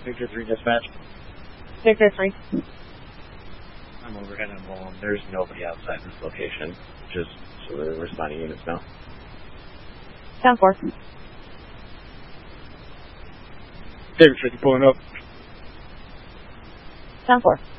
Victor 3 dispatch. Victor 3. I'm overhead on Bolin. There's nobody outside this location. Just so the responding units know. Sound 4. David 50 pulling up. Sound 4.